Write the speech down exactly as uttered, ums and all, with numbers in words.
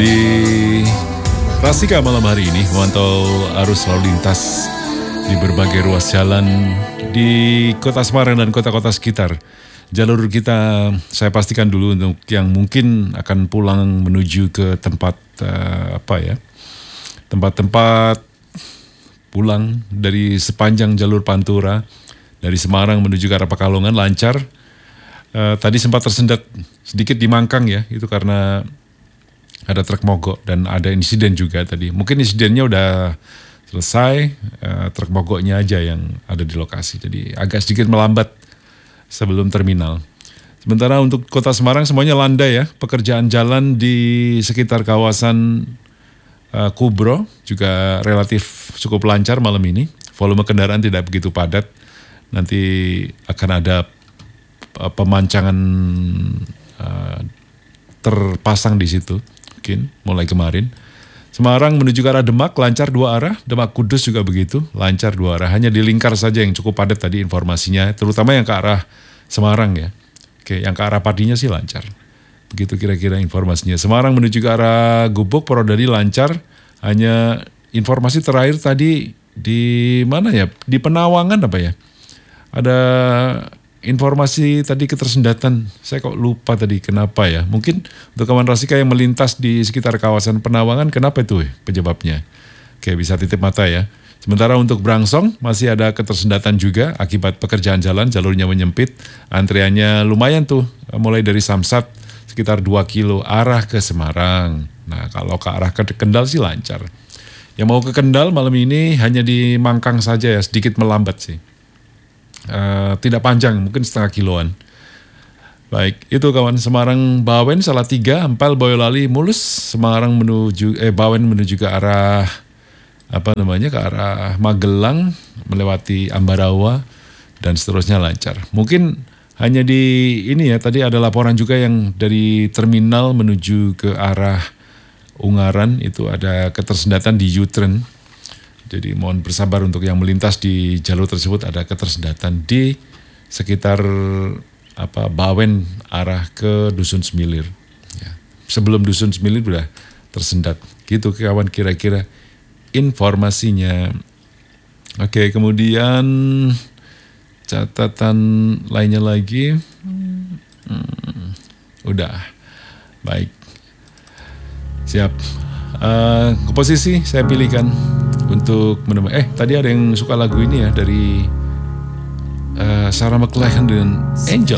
Di Rasika malam hari ini memantau arus lalu lintas di berbagai ruas jalan di Kota Semarang dan kota-kota sekitar. Jalur kita saya pastikan dulu untuk yang mungkin akan pulang menuju ke tempat uh, apa ya, tempat-tempat pulang dari sepanjang jalur Pantura dari Semarang menuju ke arah Pekalongan lancar. Uh, tadi sempat tersendat sedikit di Mangkang ya, itu karena ada truk mogok dan ada insiden juga tadi. Mungkin insidennya udah selesai, uh, truk mogoknya aja yang ada di lokasi. Jadi agak sedikit melambat sebelum terminal. Sementara untuk Kota Semarang semuanya landai ya. Pekerjaan jalan di sekitar kawasan uh, Kubro juga relatif cukup lancar malam ini. Volume kendaraan tidak begitu padat. Nanti akan ada uh, pemancangan uh, terpasang di situ. Mungkin mulai kemarin. Semarang menuju ke arah Demak lancar dua arah, Demak Kudus juga begitu, lancar dua arah. Hanya di Lingkar saja yang cukup padat tadi informasinya, terutama yang ke arah Semarang ya. Oke, yang ke arah Padinya sih lancar. Begitu kira-kira informasinya. Semarang menuju ke arah Gubuk, Purwodadi lancar. Hanya informasi terakhir tadi di mana ya? Di Penawangan apa ya? Ada informasi tadi ketersendatan, saya kok lupa tadi kenapa ya. Mungkin untuk kawan Rasika yang melintas di sekitar kawasan Penawangan, kenapa itu penyebabnya? Oke, bisa titip mata ya. Sementara untuk Brangsong masih ada ketersendatan juga akibat pekerjaan jalan, jalurnya menyempit. Antriannya lumayan tuh, mulai dari Samsat sekitar dua kilo arah ke Semarang. Nah kalau ke arah ke Kendal sih lancar. Yang mau ke Kendal malam ini hanya di Mangkang saja ya, sedikit melambat sih. Uh, tidak panjang, mungkin setengah kiloan. Baik, itu kawan. Semarang Bawen Salatiga, Ampel Boyolali mulus. Semarang menuju eh Bawen menuju ke arah apa namanya ke arah Magelang melewati Ambarawa dan seterusnya lancar. Mungkin hanya di ini ya, tadi ada laporan juga yang dari terminal menuju ke arah Ungaran itu ada ketersendatan di U-turn. Jadi mohon bersabar untuk yang melintas di jalur tersebut, ada ketersendatan di sekitar apa Bawen arah ke Dusun Semilir. Ya. Sebelum Dusun Semilir sudah tersendat. Gitu kawan kira-kira informasinya. Oke, kemudian catatan lainnya lagi. Hmm, udah, baik, siap. Uh, komposisi saya pilihkan untuk menemui. Eh, tadi ada yang suka lagu ini ya dari uh, Sarah McLachlan dengan Angel.